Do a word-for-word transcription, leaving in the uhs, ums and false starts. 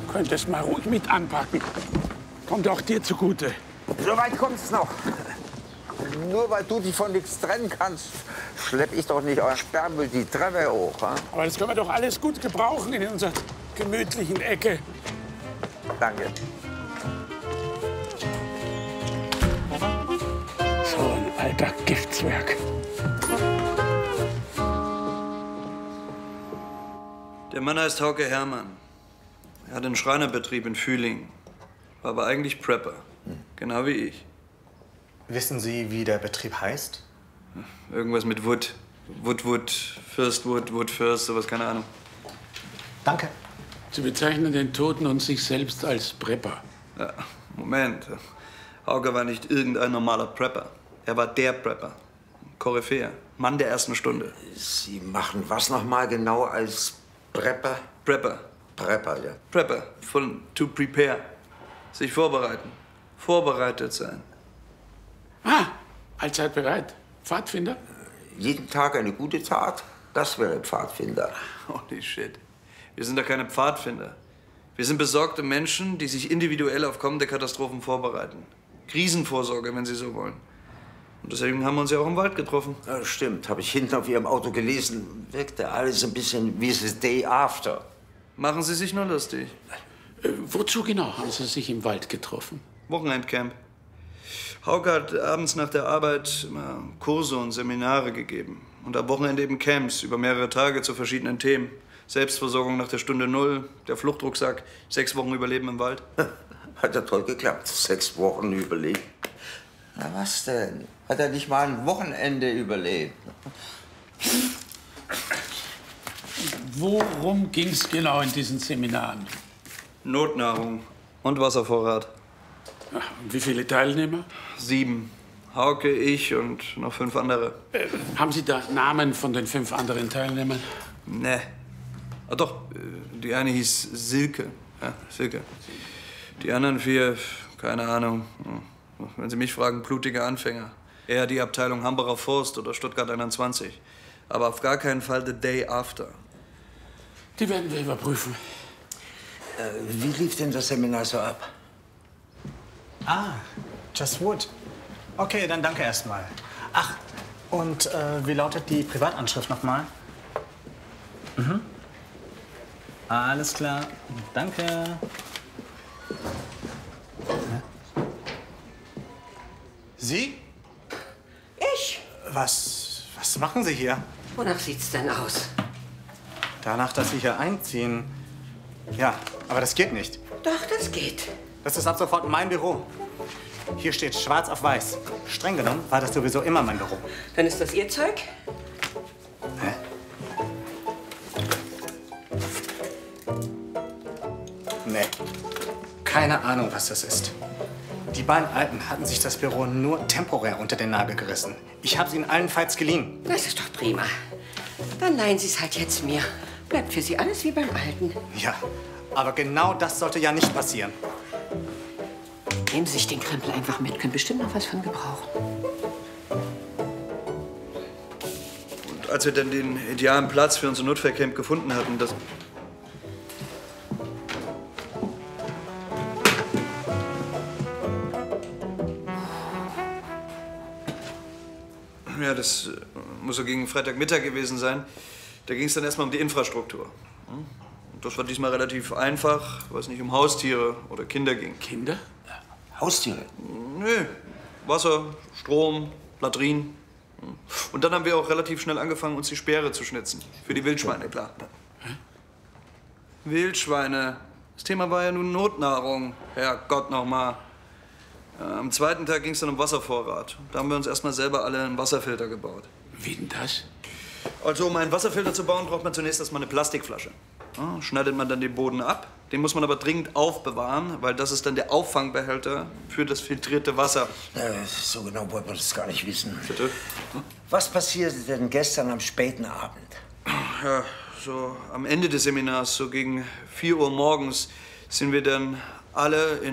Du könntest mal ruhig mit anpacken. Kommt auch dir zugute. So weit kommt's noch. Nur weil du dich von nichts trennen kannst, schlepp ich doch nicht euer Sperrmüll die Treppe hoch. Ha? Aber das können wir doch alles gut gebrauchen in unserer gemütlichen Ecke. Danke. So ein alter Giftzwerg. Der Mann heißt Hauke Hermann. Er hat einen Schreinerbetrieb in Fühling. War aber eigentlich Prepper. Genau wie ich. Wissen Sie, wie der Betrieb heißt? Irgendwas mit Wood. Wood, Wood, First Wood, Wood First, sowas, keine Ahnung. Danke. Sie bezeichnen den Toten und sich selbst als Prepper. Ja, Moment. Hauke war nicht irgendein normaler Prepper. Er war der Prepper. Koryphäe. Mann der ersten Stunde. Sie machen was noch mal genau als Prepper? Prepper. Prepper, ja. Prepper. Von to prepare. Sich vorbereiten. Vorbereitet sein. Ah, allzeit bereit. Pfadfinder? Jeden Tag eine gute Tat, das wäre Pfadfinder. Holy shit. Wir sind doch keine Pfadfinder. Wir sind besorgte Menschen, die sich individuell auf kommende Katastrophen vorbereiten. Krisenvorsorge, wenn Sie so wollen. Und deswegen haben wir uns ja auch im Wald getroffen. Ja, stimmt, habe ich hinten auf Ihrem Auto gelesen. Wirkte alles ein bisschen wie The Day After. Machen Sie sich nur lustig. Äh, wozu genau haben Sie sich im Wald getroffen? Wochenendcamp. Hauke hat abends nach der Arbeit immer Kurse und Seminare gegeben. Und am Wochenende eben Camps über mehrere Tage zu verschiedenen Themen. Selbstversorgung nach der Stunde Null, der Fluchtrucksack, sechs Wochen Überleben im Wald. Hat ja toll geklappt. Sechs Wochen überlebt. Na was denn? Hat er nicht mal ein Wochenende überlebt? Worum ging es genau in diesen Seminaren? Notnahrung und Wasservorrat. Ja, und wie viele Teilnehmer? Sieben. Hauke, ich und noch fünf andere. Äh, haben Sie da Namen von den fünf anderen Teilnehmern? Ne. Ah doch, die eine hieß Silke. Ja, Silke. Die anderen vier, keine Ahnung. Wenn Sie mich fragen, blutige Anfänger. Eher die Abteilung Hambacher Forst oder Stuttgart einundzwanzig. Aber auf gar keinen Fall the day after. Die werden wir überprüfen. Äh, wie lief denn das Seminar so ab? Ah, Just Wood. Okay, dann danke erstmal. Ach, und äh, wie lautet die Privatanschrift nochmal? Mhm. Alles klar. Danke. Sie? Ich? Was, was machen Sie hier? Wonach sieht's denn aus? Danach, dass Sie hier einziehen. Ja, aber das geht nicht. Doch, das geht. Das ist ab sofort mein Büro. Hier steht schwarz auf weiß. Streng genommen war das sowieso immer mein Büro. Dann ist das Ihr Zeug? Hä? Nee. Keine Ahnung, was das ist. Die beiden Alten hatten sich das Büro nur temporär unter den Nagel gerissen. Ich habe es ihnen allenfalls geliehen. Das ist doch prima. Dann leihen Sie es halt jetzt mir. Bleibt für Sie alles wie beim Alten. Ja, aber genau das sollte ja nicht passieren. Nehmen Sie sich den Krempel einfach mit. Können bestimmt noch was von gebrauchen. Und als wir dann den idealen Platz für unser Notfallcamp gefunden hatten, das... Ja, das muss so gegen Freitagmittag gewesen sein. Da ging es dann erstmal um die Infrastruktur. Und das war diesmal relativ einfach, weil es nicht um Haustiere oder Kinder ging. Kinder? Haustiere? Nö. Wasser, Strom, Latrinen. Und dann haben wir auch relativ schnell angefangen, uns die Speere zu schnitzen. Für die Wildschweine, klar. Hä? Wildschweine. Das Thema war ja nun Notnahrung. Herrgott noch mal. Am zweiten Tag ging es dann um Wasservorrat. Da haben wir uns erstmal selber alle einen Wasserfilter gebaut. Wie denn das? Also, um einen Wasserfilter zu bauen, braucht man zunächst erstmal eine Plastikflasche. Ja, schneidet man dann den Boden ab. Den muss man aber dringend aufbewahren, weil das ist dann der Auffangbehälter für das filtrierte Wasser. Äh, so genau wollte man das gar nicht wissen. Bitte? Hm? Was passierte denn gestern am späten Abend? Ja, so am Ende des Seminars, so gegen vier Uhr morgens, sind wir dann alle in